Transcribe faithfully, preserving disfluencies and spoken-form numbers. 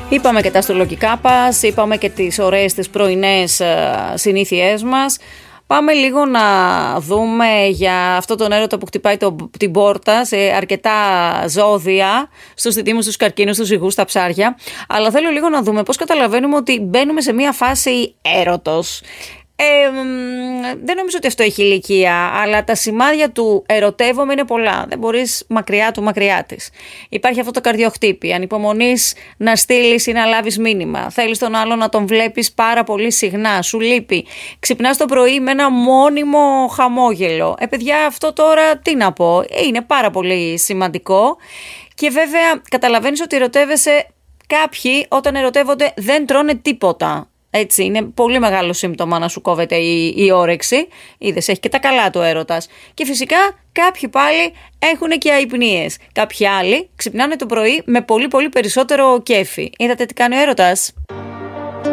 Είπαμε και τα αστρολογικά μας, είπαμε και τις ωραίες τις πρωινές συνήθειές μας. Πάμε λίγο να δούμε για αυτό τον έρωτα που χτυπάει το, την πόρτα σε αρκετά ζώδια, στους διδύμους, στους καρκίνους, στους ζυγούς, στα ψάρια. Αλλά θέλω λίγο να δούμε πώς καταλαβαίνουμε ότι μπαίνουμε σε μια φάση έρωτος. Ε, δεν νομίζω ότι αυτό έχει ηλικία, αλλά τα σημάδια του ερωτεύομαι είναι πολλά. Δεν μπορείς μακριά του, μακριά της. Υπάρχει αυτό το καρδιοχτύπη, ανυπομονείς να στείλεις ή να λάβεις μήνυμα. Θέλεις τον άλλο να τον βλέπεις πάρα πολύ συχνά, σου λείπει. Ξυπνάς το πρωί με ένα μόνιμο χαμόγελο. Ε, παιδιά, αυτό τώρα τι να πω, είναι πάρα πολύ σημαντικό. Και βέβαια καταλαβαίνεις ότι ερωτεύεσαι. Κάποιοι όταν ερωτεύονται δεν τρώνε τίποτα. Έτσι, είναι πολύ μεγάλο σύμπτωμα να σου κόβεται η, η όρεξη. Είδες, έχει και τα καλά του έρωτας. Και φυσικά κάποιοι πάλι έχουν και αϊπνίες. Κάποιοι άλλοι ξυπνάνε το πρωί με πολύ πολύ περισσότερο κέφι. Είδατε τι κάνει ο έρωτας?